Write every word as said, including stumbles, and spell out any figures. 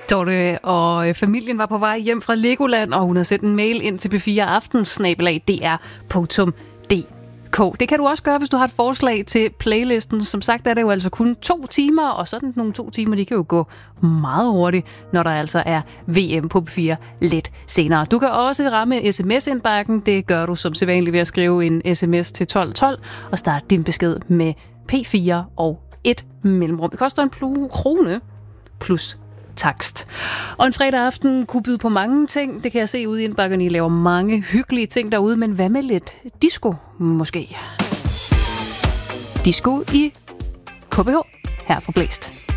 Dorte og familien var på vej hjem fra Legoland, og hun har sendt en mail ind til b fire aften snabel-a d r punktum d k. Det kan du også gøre, hvis du har et forslag til playlisten. Som sagt er det jo altså kun to timer, og sådan nogle to timer, de kan jo gå meget hurtigt, når der altså er V M på B fire lidt senere. Du kan også ramme sms-indbakken. Det gør du som sædvanligt ved at skrive en sms til tolv tolv og starte din besked med P fire og et mellemrum. Det koster en plu- krone plus takst. Og en fredag aften kunne byde på mange ting. Det kan jeg se ude i indbakken. I laver mange hyggelige ting derude, men hvad med lidt disco måske? Disco i K B H her fra Blæst.